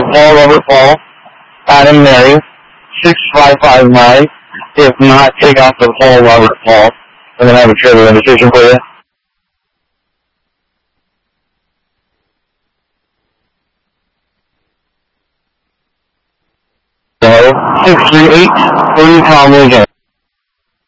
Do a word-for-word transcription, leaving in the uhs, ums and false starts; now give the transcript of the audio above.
Paul, Robert Paul, Adam Mary, six five five nine. If not, take off the Paul, Robert Paul, and then I have a trailer registration for you. six three eight, three Tom Lincoln.